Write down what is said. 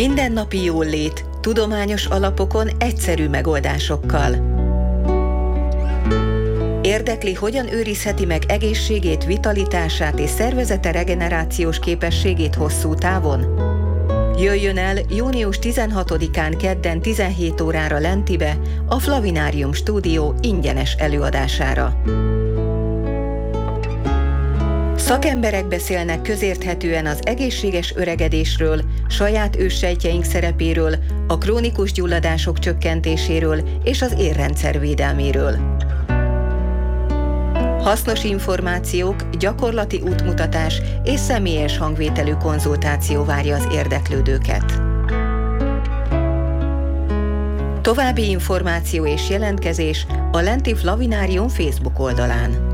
Mindennapi jólét, tudományos alapokon, egyszerű megoldásokkal. Érdekli, hogyan őrizheti meg egészségét, vitalitását és szervezete regenerációs képességét hosszú távon? Jöjjön el június 16-án kedden 17 órára Lentibe, a Flavinárium stúdió ingyenes előadására. Szakemberek beszélnek közérthetően az egészséges öregedésről, saját őssejtjeink szerepéről, a krónikus gyulladások csökkentéséről és az érrendszer védelméről. Hasznos információk, gyakorlati útmutatás és személyes hangvételű konzultáció várja az érdeklődőket. További információ és jelentkezés a Lenti Flavinárium Facebook oldalán.